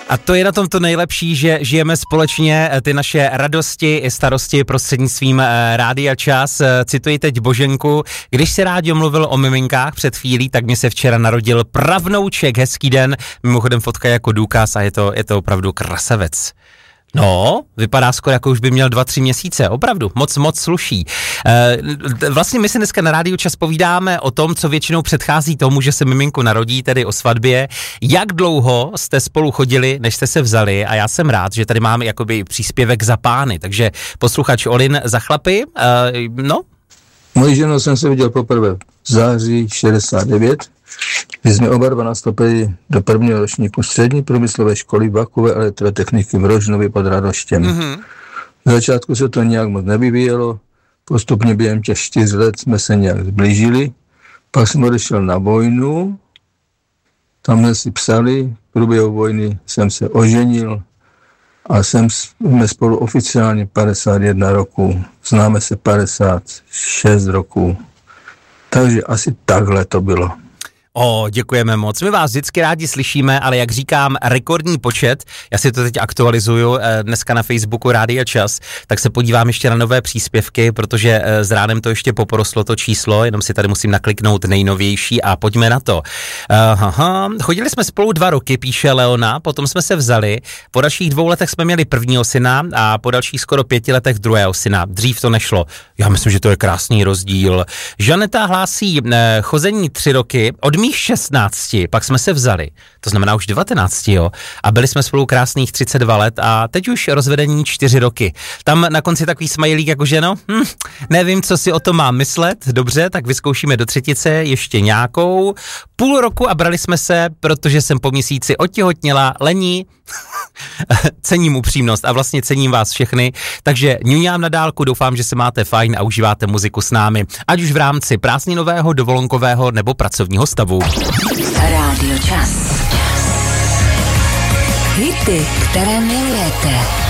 A to je na tom to nejlepší, že žijeme společně ty naše radosti i starosti prostřednictvím Rádia Čas. Cituji teď Boženku. Když se rádio mluvil o miminkách před chvílí, tak mi se včera narodil pravnouček. Hezký den. Mimochodem fotka jako důkaz a je to opravdu krasavec. No, vypadá skoro jako už by měl 2-3 měsíce, opravdu, moc sluší. Vlastně my si dneska na Rádiu Čas povídáme o tom, co většinou předchází tomu, že se miminku narodí, tedy o svatbě. Jak dlouho jste spolu chodili, než jste se vzali, a já jsem rád, že tady máme jakoby příspěvek za pány, takže posluchač Olin za chlapy, no? Mojí ženou jsem se viděl poprvé v září 69, kdy jsme oba dva nastoupili do prvního ročníku střední průmyslové školy Vakové elektrotechniky v Rožnově pod Radoštěm. Mm-hmm. V začátku se to nějak moc nevyvíjelo, postupně během těch 4 let jsme se nějak zblížili, pak jsem odešel na vojnu, tam jsme si psali, v průběhu vojny jsem se oženil a jsme spolu oficiálně 51 roků, známe se 56 roků, takže asi takhle to bylo. Děkujeme moc. My vás vždycky rádi slyšíme, ale jak říkám, rekordní počet, já si to teď aktualizuju dneska na Facebooku Rádia Čas, tak se podívám ještě na nové příspěvky, protože s ránem to ještě poporostlo to číslo, jenom si tady musím nakliknout nejnovější a pojďme na to. Chodili jsme spolu 2 roky, píše Leona, potom jsme se vzali, po dalších 2 letech jsme měli prvního syna a po dalších skoro 5 letech druhého syna. Dřív to nešlo. Já myslím, že to je krásný rozdíl. Žaneta hlásí chození 3 roky, od mých 16, pak jsme se vzali, to znamená už 19, jo, a byli jsme spolu krásných 32 let a teď už rozvedení 4 roky. Tam na konci takový smajlík jakože nevím, co si o tom mám myslet, dobře, tak vyzkoušíme do 3, ještě nějakou, půl roku a brali jsme se, protože jsem po měsíci otěhotněla, lení, cením upřímnost a vlastně cením vás všechny, takže ňuňám na dálku, doufám, že se máte fajn a užíváte muziku s námi, ať už v rámci prázdninového, dovolenkového nebo pracovního stavu. Rádio Čas. Hity, které milujete.